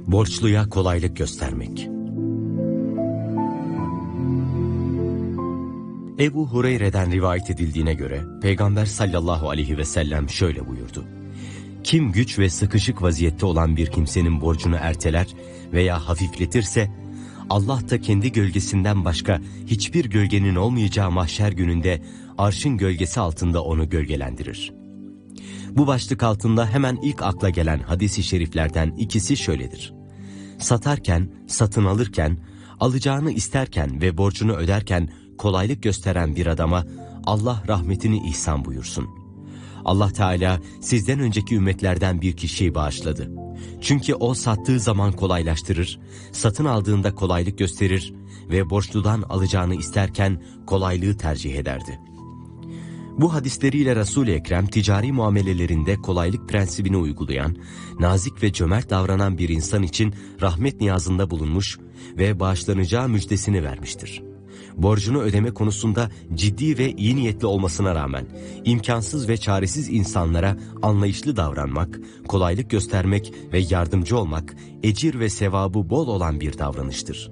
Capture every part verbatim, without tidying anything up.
Borçluya kolaylık göstermek. Ebu Hureyre'den rivayet edildiğine göre Peygamber sallallahu aleyhi ve sellem şöyle buyurdu: Kim güç ve sıkışık vaziyette olan bir kimsenin borcunu erteler veya hafifletirse, Allah da kendi gölgesinden başka hiçbir gölgenin olmayacağı mahşer gününde arşın gölgesi altında onu gölgelendirir. Bu başlık altında hemen ilk akla gelen hadis-i şeriflerden ikisi şöyledir: Satarken, satın alırken, alacağını isterken ve borcunu öderken kolaylık gösteren bir adama Allah rahmetini ihsan buyursun. Allah Teala sizden önceki ümmetlerden bir kişiyi bağışladı. Çünkü o sattığı zaman kolaylaştırır, satın aldığında kolaylık gösterir ve borçludan alacağını isterken kolaylığı tercih ederdi. Bu hadisleriyle Resul-i Ekrem ticari muamelelerinde kolaylık prensibini uygulayan, nazik ve cömert davranan bir insan için rahmet niyazında bulunmuş ve bağışlanacağı müjdesini vermiştir. Borcunu ödeme konusunda ciddi ve iyi niyetli olmasına rağmen imkansız ve çaresiz insanlara anlayışlı davranmak, kolaylık göstermek ve yardımcı olmak ecir ve sevabı bol olan bir davranıştır.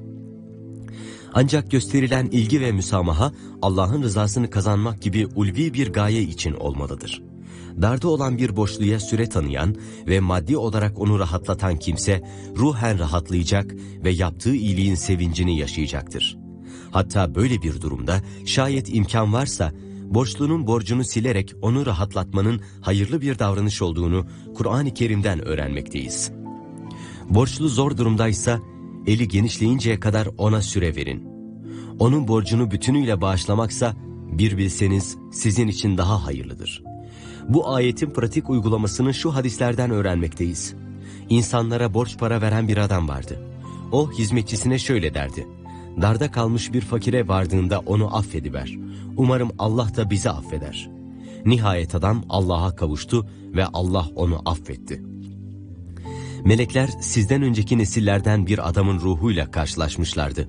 Ancak gösterilen ilgi ve müsamaha Allah'ın rızasını kazanmak gibi ulvi bir gaye için olmalıdır. Darda olan bir borçluya süre tanıyan ve maddi olarak onu rahatlatan kimse ruhen rahatlayacak ve yaptığı iyiliğin sevincini yaşayacaktır. Hatta böyle bir durumda şayet imkan varsa borçlunun borcunu silerek onu rahatlatmanın hayırlı bir davranış olduğunu Kur'an-ı Kerim'den öğrenmekteyiz. Borçlu zor durumdaysa eli genişleyinceye kadar ona süre verin. Onun borcunu bütünüyle bağışlamaksa bir bilseniz sizin için daha hayırlıdır. Bu ayetin pratik uygulamasını şu hadislerden öğrenmekteyiz. İnsanlara borç para veren bir adam vardı. O hizmetçisine şöyle derdi: Darda kalmış bir fakire vardığında onu affediver. Umarım Allah da bizi affeder. Nihayet adam Allah'a kavuştu ve Allah onu affetti. Melekler sizden önceki nesillerden bir adamın ruhuyla karşılaşmışlardı.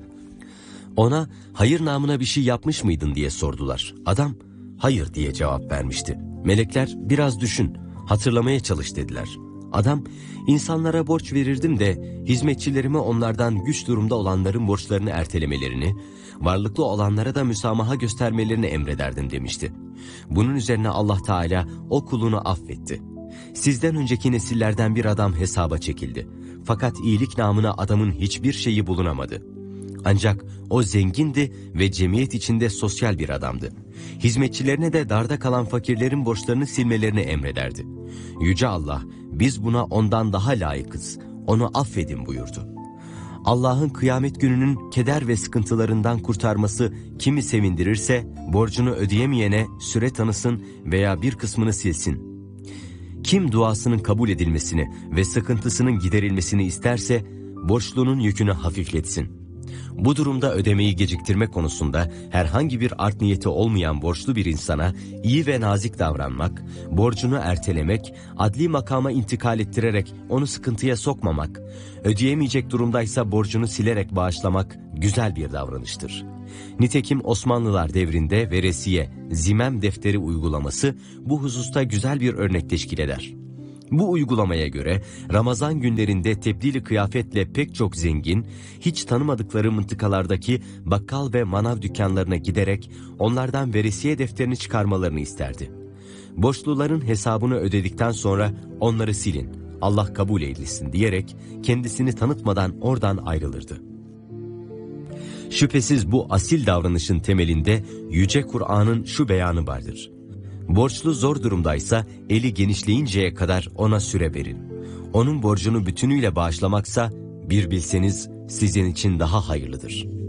Ona hayır namına bir şey yapmış mıydın diye sordular. Adam hayır diye cevap vermişti. Melekler biraz düşün, hatırlamaya çalış dediler. Adam insanlara borç verirdim de hizmetçilerime onlardan güç durumda olanların borçlarını ertelemelerini, varlıklı olanlara da müsamaha göstermelerini emrederdim demişti. Bunun üzerine Allah Teala o kulunu affetti. Sizden önceki nesillerden bir adam hesaba çekildi. Fakat iyilik namına adamın hiçbir şeyi bulunamadı. Ancak o zengindi ve cemiyet içinde sosyal bir adamdı. Hizmetçilerine de darda kalan fakirlerin borçlarını silmelerini emrederdi. Yüce Allah, biz buna ondan daha layıkız, onu affedin buyurdu. Allah'ın kıyamet gününün keder ve sıkıntılarından kurtarması kimi sevindirirse, borcunu ödeyemeyene süre tanısın veya bir kısmını silsin. Kim duasının kabul edilmesini ve sıkıntısının giderilmesini isterse, borçlunun yükünü hafifletsin. Bu durumda ödemeyi geciktirme konusunda herhangi bir art niyeti olmayan borçlu bir insana iyi ve nazik davranmak, borcunu ertelemek, adli makama intikal ettirerek onu sıkıntıya sokmamak, ödeyemeyecek durumdaysa borcunu silerek bağışlamak güzel bir davranıştır. Nitekim Osmanlılar devrinde veresiye, zimem defteri uygulaması bu hususta güzel bir örnek teşkil eder. Bu uygulamaya göre Ramazan günlerinde tebdili kıyafetle pek çok zengin, hiç tanımadıkları mıntıkalardaki bakkal ve manav dükkanlarına giderek onlardan veresiye defterini çıkarmalarını isterdi. Borçluların hesabını ödedikten sonra onları silin, Allah kabul eylesin diyerek kendisini tanıtmadan oradan ayrılırdı. Şüphesiz bu asil davranışın temelinde Yüce Kur'an'ın şu beyanı vardır: Borçlu zor durumdaysa eli genişleyinceye kadar ona süre verin. Onun borcunu bütünüyle bağışlamaksa bir bilseniz sizin için daha hayırlıdır.